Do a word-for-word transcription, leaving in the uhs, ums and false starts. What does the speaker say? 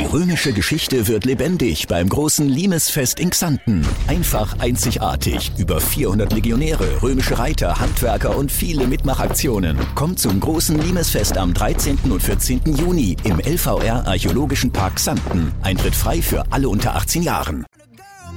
römische Geschichte wird lebendig beim großen Limesfest in Xanten. Einfach einzigartig. Über vierhundert Legionäre, römische Reiter, Handwerker und viele Mitmachaktionen. Kommt zum großen Limesfest am dreizehnten und vierzehnten Juni im L V R Archäologischen Park Xanten. Eintritt frei für alle unter achtzehn Jahren.